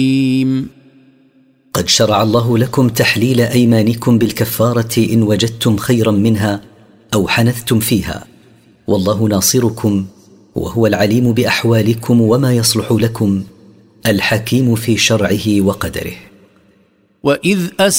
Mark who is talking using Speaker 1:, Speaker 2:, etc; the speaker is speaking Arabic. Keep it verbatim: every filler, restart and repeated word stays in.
Speaker 1: قد شرع الله لكم تحليل أيمانكم بالكفارة إن وجدتم خيرا منها أو حنثتم فيها، والله ناصركم وهو العليم بأحوالكم وما يصلح لكم، الحكيم في شرعه وقدره.
Speaker 2: وإذ أسر